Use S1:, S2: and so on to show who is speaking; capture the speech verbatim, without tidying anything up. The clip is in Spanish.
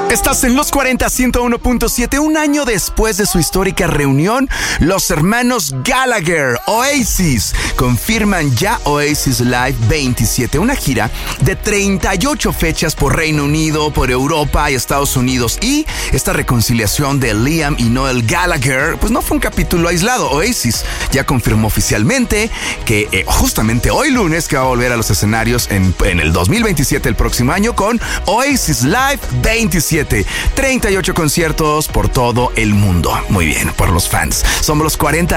S1: Estás en Los cuarenta, ciento uno punto siete. Un año después de su histórica reunión, los hermanos Gallagher, Oasis, confirman ya Oasis Live veintisiete, una gira de treinta y ocho fechas por Reino Unido, por Europa y Estados Unidos. Y esta reconciliación de Liam y Noel Gallagher, pues no fue un capítulo aislado. Oasis ya confirmó oficialmente que eh, justamente hoy lunes que va a volver a los escenarios en, en el dos mil veintisiete, el próximo año, con Oasis Live veintisiete. treinta y ocho conciertos por todo el mundo. Muy bien, por los fans. Somos Los cuarenta.